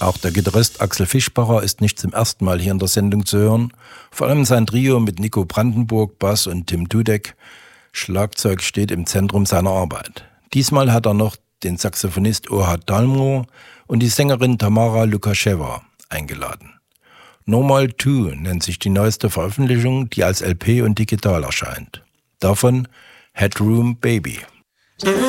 Auch der Gitarrist Axel Fischbacher ist nicht zum ersten Mal hier in der Sendung zu hören. Vor allem sein Trio mit Nico Brandenburg, Bass und Tim Dudek, Schlagzeug, steht im Zentrum seiner Arbeit. Diesmal hat er noch den Saxophonist Ohad Dalmor und die Sängerin Tamara Lukascheva eingeladen. Normal 2 nennt sich die neueste Veröffentlichung, die als LP und digital erscheint. Davon Headroom Baby.